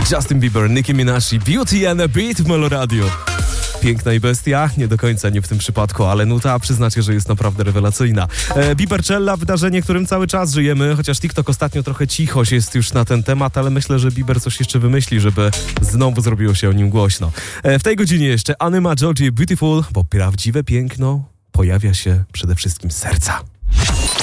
Justin Bieber, Nicki Minaj, Beauty and a Beat w Melo Radio. Piękna i bestia, nie do końca nie w tym przypadku, ale nuta, przyznacie, że jest naprawdę rewelacyjna. Biebercella, wydarzenie, którym cały czas żyjemy, chociaż TikTok ostatnio trochę cicho jest już na ten temat, ale myślę, że Bieber coś jeszcze wymyśli, żeby znowu zrobiło się o nim głośno. W tej godzinie jeszcze Anyma, Georgie, Beautiful, bo prawdziwe piękno pojawia się przede wszystkim z serca.